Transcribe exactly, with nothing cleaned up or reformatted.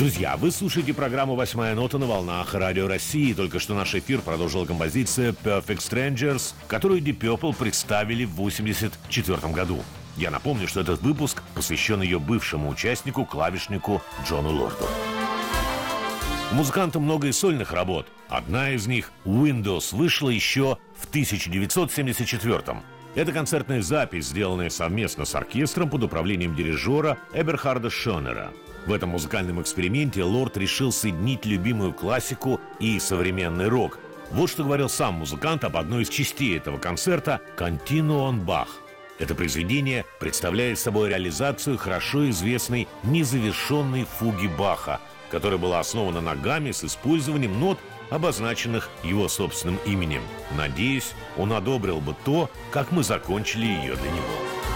Друзья, вы слушаете программу «Восьмая нота» на волнах Радио России. Только что наш эфир продолжила композиция «Perfect Strangers», которую Deep Purple представили в восемьдесят четвёртом году. Я напомню, что этот выпуск посвящен ее бывшему участнику, клавишнику Джону Лорду. У музыканта много и сольных работ. Одна из них, «Windows», вышла еще в тысяча девятьсот семьдесят четвёртом. Это концертная запись, сделанная совместно с оркестром под управлением дирижера Эберхарда Шонера. В этом музыкальном эксперименте Лорд решил соединить любимую классику и современный рок. Вот что говорил сам музыкант об одной из частей этого концерта «Continuo on Bach». Это произведение представляет собой реализацию хорошо известной незавершенной фуги Баха, которая была основана на гамме с использованием нот, обозначенных его собственным именем. Надеюсь, он одобрил бы то, как мы закончили ее для него.